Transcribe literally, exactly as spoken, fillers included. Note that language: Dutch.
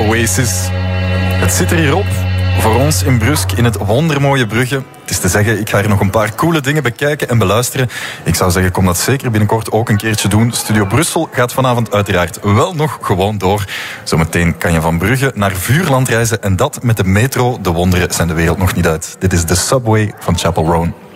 Oasis. Het zit er hier op. Voor ons in Brusk, in het wondermooie Brugge. Het is te zeggen, ik ga hier nog een paar coole dingen bekijken en beluisteren. Ik zou zeggen, kom dat zeker binnenkort ook een keertje doen. Studio Brussel gaat vanavond uiteraard wel nog gewoon door. Zometeen kan je van Brugge naar Vuurland reizen. En dat met de metro. De wonderen zijn de wereld nog niet uit. Dit is de Subway van Chapel Roan.